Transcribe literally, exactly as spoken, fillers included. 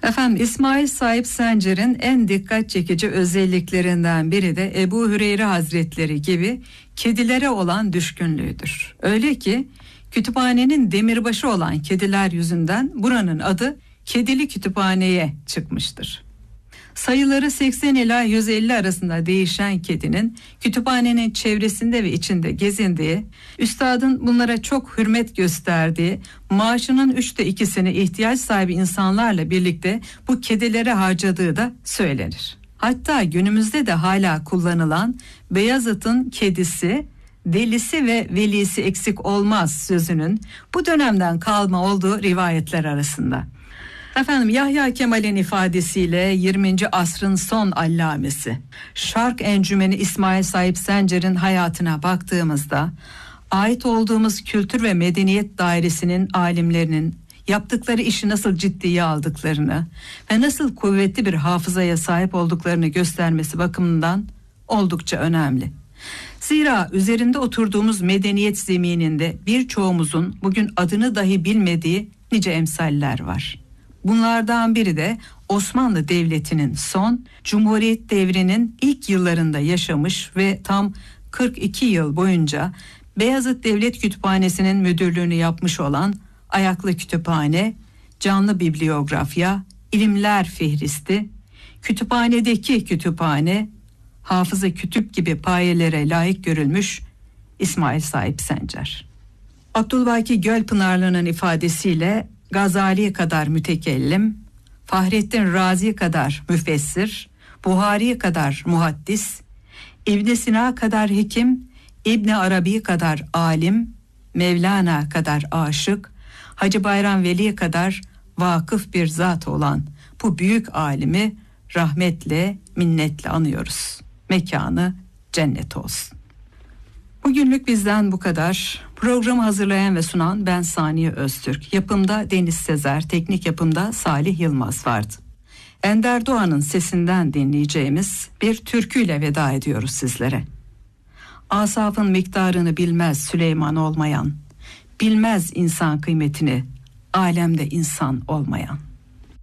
Efendim, İsmail Sahip Sencer'in en dikkat çekici özelliklerinden biri de Ebu Hüreyre Hazretleri gibi kedilere olan düşkünlüğüdür. Öyle ki kütüphanenin demirbaşı olan kediler yüzünden buranın adı Kedili Kütüphane'ye çıkmıştır. Sayıları seksen ila yüz elli arasında değişen kedinin kütüphanenin çevresinde ve içinde gezindiği, üstadın bunlara çok hürmet gösterdiği, maaşının üçte ikisini ihtiyaç sahibi insanlarla birlikte bu kedilere harcadığı da söylenir. Hatta günümüzde de hala kullanılan Beyazıt'ın kedisi, delisi ve velisi eksik olmaz sözünün bu dönemden kalma olduğu rivayetler arasında. Efendim, Yahya Kemal'in ifadesiyle yirminci asrın son allamesi Şark Encümeni İsmail Sahip Sencer'in hayatına baktığımızda ait olduğumuz kültür ve medeniyet dairesinin alimlerinin yaptıkları işi nasıl ciddiye aldıklarını ve nasıl kuvvetli bir hafızaya sahip olduklarını göstermesi bakımından oldukça önemli. Zira üzerinde oturduğumuz medeniyet zemininde birçoğumuzun bugün adını dahi bilmediği nice emsaller var. Bunlardan biri de Osmanlı Devleti'nin son, Cumhuriyet devrinin ilk yıllarında yaşamış ve tam kırk iki yıl boyunca Beyazıt Devlet Kütüphanesi'nin müdürlüğünü yapmış olan Ayaklı Kütüphane, Canlı Bibliografya, İlimler Fihristi, Kütüphanedeki Kütüphane, Hafıza Kütüp gibi payelere layık görülmüş İsmail Sahip Sencer. Abdülbaki Gölpınarlı'nın ifadesiyle Gazali kadar mütekellim, Fahrettin Razi kadar müfessir, Buhari kadar muhaddis, İbn Sina kadar hekim, İbn Arabi kadar alim, Mevlana kadar aşık, Hacı Bayram Veli kadar vakıf bir zat olan bu büyük alimi rahmetle, minnetle anıyoruz. Mekanı cennet olsun. Bugünlük bizden bu kadar. Programı hazırlayan ve sunan ben Saniye Öztürk. Yapımda Deniz Sezer, teknik yapımda Salih Yılmaz vardı. Ender Doğan'ın sesinden dinleyeceğimiz bir türküyle veda ediyoruz sizlere. Asafın miktarını bilmez Süleyman olmayan, bilmez insan kıymetini alemde insan olmayan.